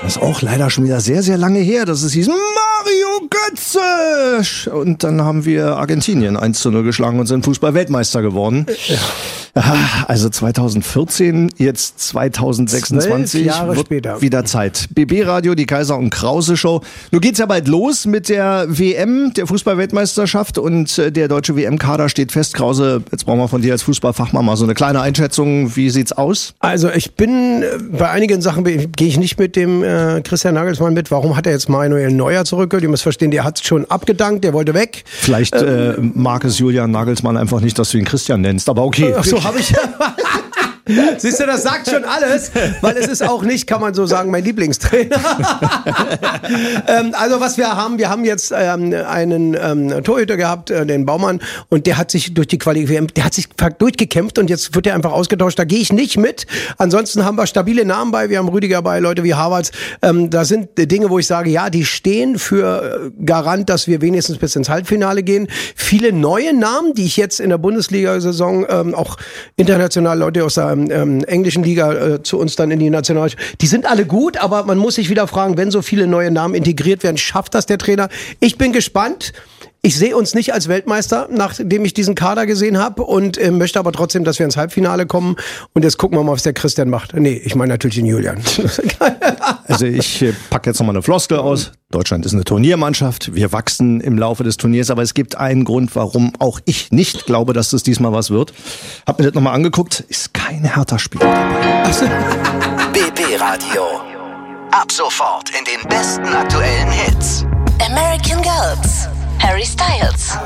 Das ist auch leider schon wieder sehr, sehr lange her, dass es hieß Mario Götze. Und dann haben wir Argentinien 1:0 geschlagen und sind Fußball-Weltmeister geworden. Ja. Also 2014, jetzt 2026 Jahre wird später. wieder Zeit. BB-Radio, die Kaiser und Krause Show. Nun geht's ja bald los mit der WM, der Fußball-Weltmeisterschaft, und der deutsche WM-Kader steht fest. Krause, jetzt brauchen wir von dir als Fußballfachmann mal so eine kleine Einschätzung. Wie sieht's aus? Also ich bin, bei einigen Sachen gehe ich nicht mit dem Christian Nagelsmann mit. Warum hat er jetzt Manuel Neuer zurückgeholt? Ihr müsst verstehen, der hat es schon abgedankt, der wollte weg. Vielleicht mag es Julian Nagelsmann einfach nicht, dass du ihn Christian nennst, aber okay. Ach so, habe ich. Siehst du, das sagt schon alles, weil es ist auch nicht, kann man so sagen, mein Lieblingstrainer. Also was wir haben jetzt einen Torhüter gehabt, den Baumann, und der hat sich durch die Qualifikation, der hat sich durchgekämpft und jetzt wird er einfach ausgetauscht. Da gehe ich nicht mit. Ansonsten haben wir stabile Namen bei, wir haben Rüdiger bei, Leute wie Havertz. Da sind Dinge, wo ich sage, ja, die stehen für Garant, dass wir wenigstens bis ins Halbfinale gehen. Viele neue Namen, die ich jetzt in der Bundesliga-Saison auch international Leute aus der englischen Liga zu uns dann in die National, die sind alle gut, aber man muss sich wieder fragen, wenn so viele neue Namen integriert werden, schafft das der Trainer? Ich bin gespannt. Ich sehe uns nicht als Weltmeister, nachdem ich diesen Kader gesehen habe, und möchte aber trotzdem, dass wir ins Halbfinale kommen. Und jetzt gucken wir mal, was der Christian macht. Nee, ich meine natürlich den Julian. Also ich packe jetzt nochmal eine Floskel aus. Deutschland ist eine Turniermannschaft. Wir wachsen im Laufe des Turniers. Aber es gibt einen Grund, warum auch ich nicht glaube, dass das diesmal was wird. Hab mir das nochmal angeguckt. Ist kein Hertha-Spieler dabei. BB Radio. Ab sofort in den besten aktuellen Hits. American Girls, Harry Styles.